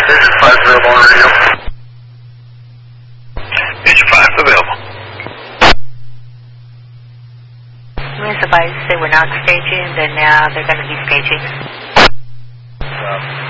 This is 5 available on radio. Engine 5 available. We're supposed to say we're not staging, then now they're going to be staging.